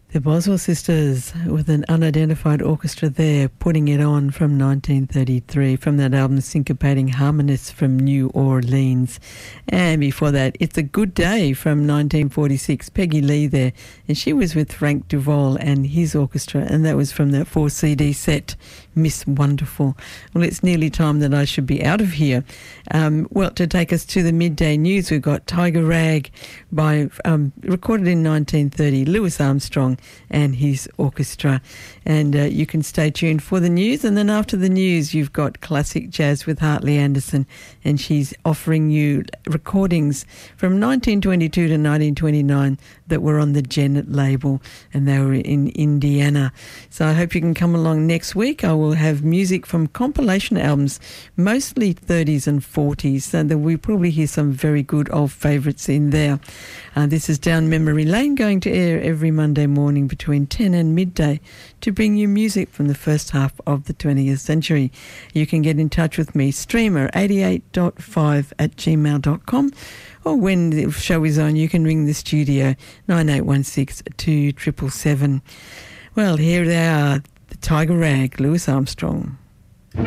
The Boswell Sisters with an unidentified orchestra there, Putting It On from 1933, from that album Syncopating Harmonists from New Orleans. And before that, It's a Good Day from 1946, Peggy Lee there, and she was with Frank Duvall and his orchestra, and that was from that 4-CD set, Miss Wonderful. Well, it's nearly time that I should be out of here. Well, to take us to the midday news, we've got Tiger Rag by recorded in 1930, Louis Armstrong and his orchestra. And you can stay tuned for the news, and then after the news you've got classic jazz with Hartley Anderson, and she's offering you recordings from 1922 to 1929 that were on the Janet label, and they were in Indiana. So I hope you can come along next week. I will have music from compilation albums, mostly 30s and 40s, so that we probably hear some very good old favourites in there. This is Down Memory Lane, going to air every Monday morning between 10 and midday to bring you music from the first half of the 20th century. You can get in touch with me, streamer88.5@gmail.com, or when the show is on, you can ring the studio, 9816 2777. Well, here they are, the Tiger Rag, Louis Armstrong.